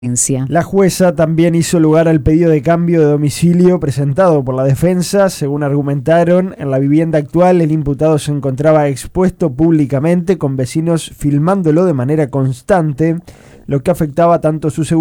La jueza también hizo lugar al pedido de cambio de domicilio presentado por la defensa. Según argumentaron, en la vivienda actual el imputado se encontraba expuesto públicamente con vecinos filmándolo de manera constante, lo que afectaba tanto su seguridad